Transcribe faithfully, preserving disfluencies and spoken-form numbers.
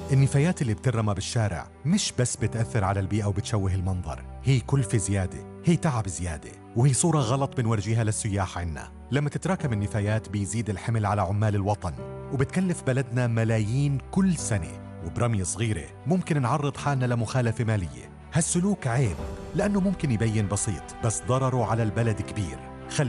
النفايات اللي بترمى بالشارع مش بس بتأثر على البيئة وبتشوه المنظر، هي كلفة زيادة، هي تعب زيادة، وهي صورة غلط بنورجيها للسياح عنا. لما تتراكم النفايات بيزيد الحمل على عمال الوطن، وبتكلف بلدنا ملايين كل سنة، وبرمية صغيرة ممكن نعرض حالنا لمخالفة مالية. هالسلوك عيب لأنه ممكن يبين بسيط، بس ضرره على البلد كبير.